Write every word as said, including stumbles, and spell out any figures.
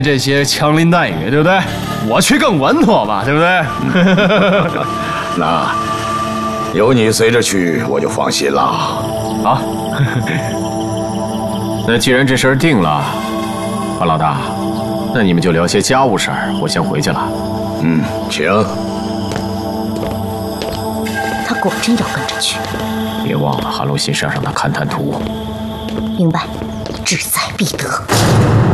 这些枪林弹雨，对不对？我去更稳妥嘛，对不对？ 那有你随着去，我就放心了。 好，那既然这事儿定了，关老大，那你们就聊些家务事儿，我先回去了。 嗯，请。 他果真要跟着去。 别忘了，韩露心山上的勘探图。 明白，志在必得。